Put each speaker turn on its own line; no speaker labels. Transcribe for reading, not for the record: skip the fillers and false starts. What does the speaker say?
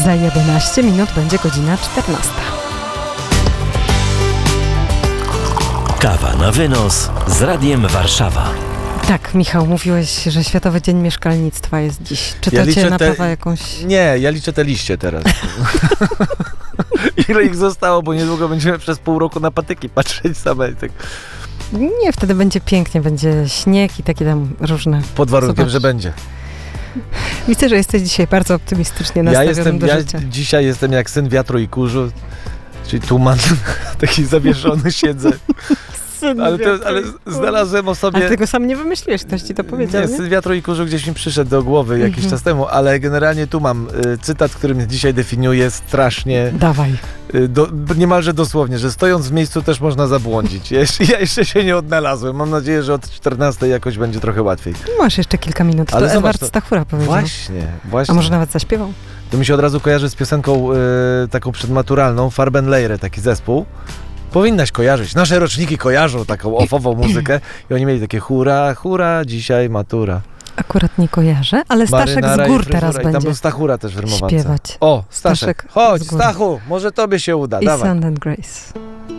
Za 11 minut będzie godzina 14.
Kawa na wynos z Radiem Warszawa.
Tak, Michał, mówiłeś, że Światowy Dzień Mieszkalnictwa jest dziś. Czytacie naprawę jakąś...
Nie, ja liczę te liście teraz. Ile ich zostało, bo niedługo będziemy przez pół roku na patyki patrzeć same. Tak.
Nie, wtedy będzie pięknie, będzie śnieg i takie tam różne...
Pod warunkiem,
Zobacz.
że będzie.
Widzę, że jesteś dzisiaj bardzo optymistycznie nastawiony do życia.
Dzisiaj jestem jak syn wiatru i kurzu, czyli tuman, taki zawieszony siedzę. Ale znalazłem o sobie...
Ale tego sam nie wymyśliłeś, ktoś ci to powiedział, nie?
Syn wiatru i kurzu gdzieś mi przyszedł do głowy jakiś czas temu, ale generalnie tu mam cytat, który mnie dzisiaj definiuje strasznie...
Dawaj.
Niemalże dosłownie, że stojąc w miejscu też można zabłądzić. Ja jeszcze się nie odnalazłem. Mam nadzieję, że od 14 jakoś będzie trochę łatwiej.
Masz jeszcze kilka minut,
Ale
to
zobacz,
Edward Stachura powiedział.
Właśnie.
A może nawet zaśpiewał?
To mi się od razu kojarzy z piosenką taką przedmaturalną, Farbenleire, taki zespół. Powinnaś kojarzyć. Nasze roczniki kojarzą taką ofową muzykę i oni mieli takie hura, hura, dzisiaj matura.
Akurat nie kojarzę, ale Staszek z gór teraz
i tam
będzie
był Stachura też w rymowance.
śpiewać.
O, Staszek. Chodź,
z gór.
Stachu, może tobie się uda.
I
Dawaj.
Sand and Grace.